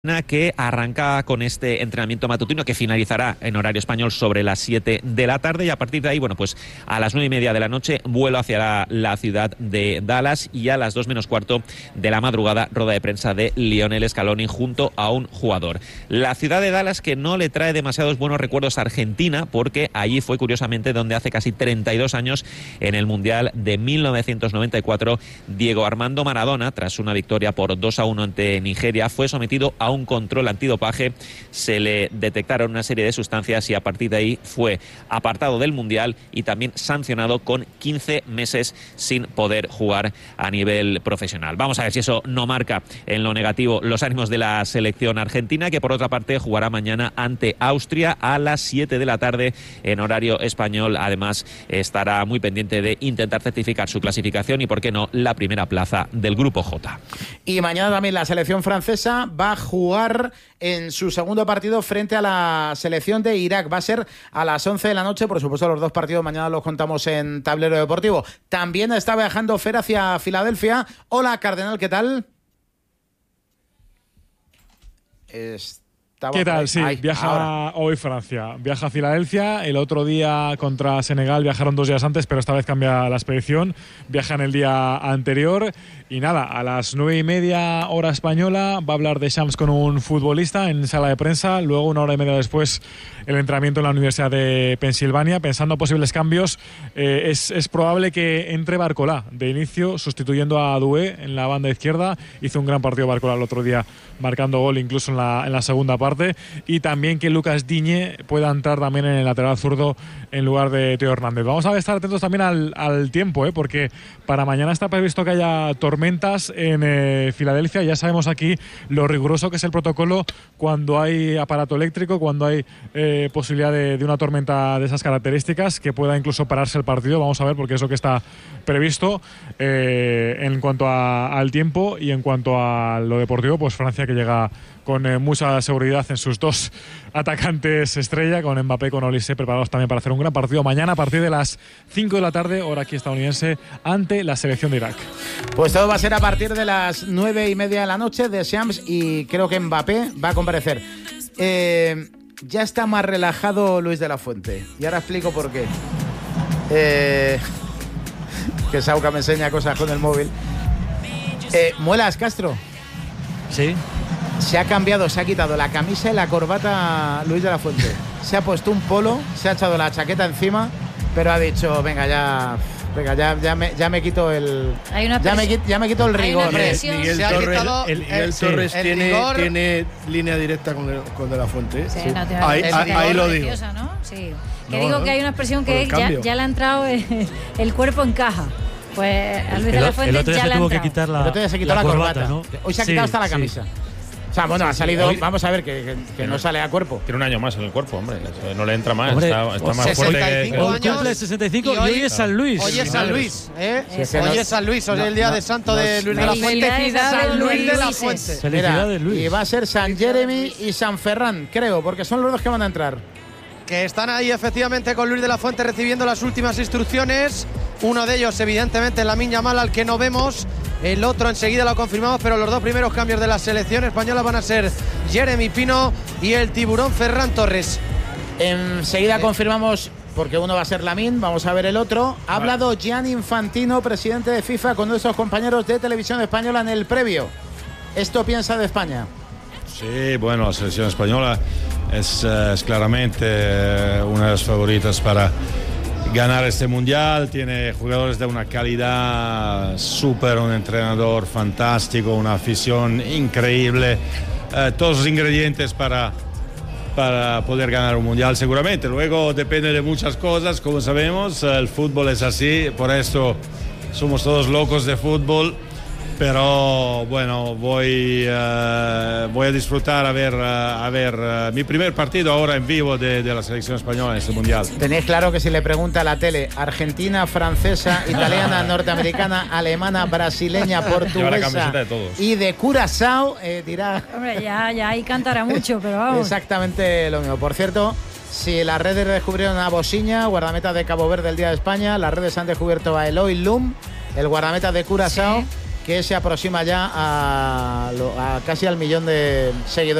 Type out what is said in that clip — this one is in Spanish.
que arranca con este entrenamiento matutino que finalizará en horario español sobre las 7 de la tarde y a partir de ahí, bueno, pues a las 9:30 de la noche vuelo hacia la ciudad de Dallas y a las 2 menos cuarto de la madrugada rueda de prensa de Lionel Scaloni junto a un jugador. La ciudad de Dallas que no le trae demasiados buenos recuerdos a Argentina porque allí fue curiosamente donde hace casi 32 años en el Mundial de 1994 Diego Armando Maradona, tras una victoria por 2-1 ante Nigeria, fue sometido a un control antidopaje, se le detectaron una serie de sustancias y a partir de ahí fue apartado del Mundial y también sancionado con 15 meses sin poder jugar a nivel profesional. Vamos a ver si eso no marca en lo negativo los ánimos de la selección argentina, que por otra parte jugará mañana ante Austria a las 7 de la tarde en horario español. Además estará muy pendiente de intentar certificar su clasificación y, por qué no, la primera plaza del Grupo J. Y mañana también la selección francesa va a jugar en su segundo partido frente a la selección de Irak. Va a ser a las 11 de la noche. Por supuesto, los dos partidos mañana los contamos en Tablero Deportivo. También está viajando Fer hacia Filadelfia. Hola, Cardenal, ¿qué tal? ¿Qué tal? Sí, viaja hoy Francia, viaja a Filadelfia, el otro día contra Senegal viajaron 2 días antes, pero esta vez cambia la expedición, viaja en el día anterior y nada, a las 9:30 hora española va a hablar de Shams con un futbolista en sala de prensa, luego 1 hora y media después el entrenamiento en la Universidad de Pensilvania, pensando posibles cambios, es probable que entre Barcolá de inicio, sustituyendo a Doué en la banda izquierda, hizo un gran partido Barcolá el otro día, marcando gol incluso en la segunda parte, y también que Lucas Digne pueda entrar también en el lateral zurdo en lugar de Teo Hernández. Vamos a estar atentos también al tiempo, porque para mañana está previsto que haya tormentas en Filadelfia. Ya sabemos aquí lo riguroso que es el protocolo cuando hay aparato eléctrico, cuando hay posibilidad de una tormenta de esas características, que pueda incluso pararse el partido. Vamos a ver, porque es lo que está previsto en cuanto al tiempo, y en cuanto a lo deportivo, pues Francia, que llega con mucha seguridad en sus dos atacantes estrella, con Mbappé y con Olise, preparados también para hacer un gran partido mañana a partir de las 5 de la tarde, hora aquí estadounidense, ante la selección de Irak. Pues todo va a ser a partir de las 9:30 de la noche de Shams, y creo que Mbappé va a comparecer. Ya está más relajado Luis de la Fuente, y ahora explico por qué. Que Sauca me enseña cosas con el móvil. Muelas, Castro. Sí. Se ha cambiado, se ha quitado la camisa y la corbata Luis de la Fuente. Se ha puesto un polo, se ha echado la chaqueta encima, pero ha dicho, venga, ya me quito el... Ya me quito el rigor. Miguel Torres tiene línea directa con de la Fuente. Sí, sí. No, ahí lo digo. ¿No? Sí. Que digo que hay una expresión que es ya le ha entrado el cuerpo en caja. Pues a Luis de la Fuente ya le ha entrado. El otro día se quitó la corbata, ¿no? Hoy se ha quitado hasta la camisa. O sea, bueno, ha salido, hoy, vamos a ver, que no sale a cuerpo. Tiene un año más en el cuerpo, hombre. No le entra más, hombre, está más fuerte. Hoy cumple 65 y hoy es San Luis. Hoy es San Luis, Hoy es San Luis, hoy es el día de santo de Luis de la Fuente. San Luis de la Fuente. Felicidades, Luis. Y va a ser San Jeremy y San Ferran, creo, porque son los dos que van a entrar. Que están ahí efectivamente con Luis de la Fuente recibiendo las últimas instrucciones. Uno de ellos, evidentemente, Lamine Yamal, al que no vemos. El otro enseguida lo confirmamos, pero los dos primeros cambios de la selección española van a ser Jeremy Pino y el tiburón Ferran Torres. Enseguida confirmamos, porque uno va a ser Lamine, vamos a ver el otro. Ha hablado Gianni Infantino, presidente de FIFA, con nuestros compañeros de Televisión Española en el previo. ¿Esto piensa de España? Sí, bueno, la selección española es claramente una de las favoritas para ganar este mundial. Tiene jugadores de una calidad súper, un entrenador fantástico, una afición increíble, todos los ingredientes para poder ganar un mundial seguramente. Luego depende de muchas cosas, como sabemos, el fútbol es así, por esto somos todos locos de fútbol. Pero bueno, voy a disfrutar a ver mi primer partido ahora en vivo de la selección española en este mundial. Tenéis claro que si le pregunta a la tele argentina, francesa, italiana, norteamericana, alemana, brasileña, portuguesa y de Curazao, dirá... Hombre, ya ahí cantará mucho, pero vamos. Exactamente lo mismo. Por cierto, si las redes descubrieron a Bosiña, guardameta de Cabo Verde el día de España, las redes han descubierto a Eloy Lum, el guardameta de Curazao. Sí. que se aproxima ya a casi al 1 millón de seguidores.